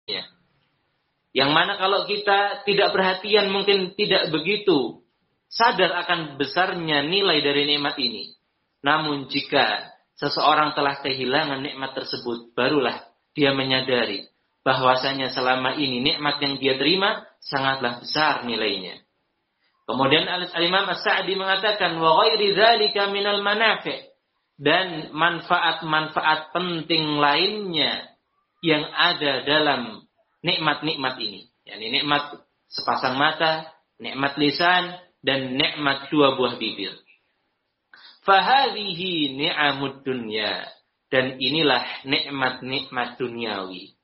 Yang mana kalau kita tidak perhatian mungkin tidak begitu sadar akan besarnya nilai dari nikmat ini. Namun jika seseorang telah kehilangan nikmat tersebut, barulah dia menyadari bahwasanya selama ini nikmat yang dia terima sangatlah besar nilainya. Kemudian Al-Imam As-Sa'di mengatakan wa ghairi dzalika minal manafi', dan manfaat-manfaat penting lainnya yang ada dalam nikmat-nikmat ini. yakni nikmat sepasang mata, nikmat lisan, dan nikmat dua buah bibir. Fahadhihi ni'amud dunya, dan inilah nikmat-nikmat duniawi.